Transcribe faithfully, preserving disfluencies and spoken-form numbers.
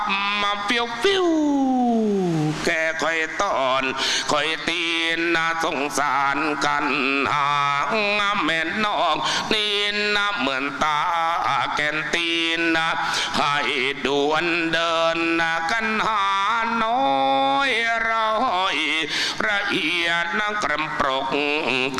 มาเปียวปิ้วแกคอยตอนคอยตีนนะสงสารกันหางแม่นอกนี่นะเหมือนตาแกนตีนนะให้ด่วนเดินนะกันหาน้อยร้อยละเอียดนักกรำปรก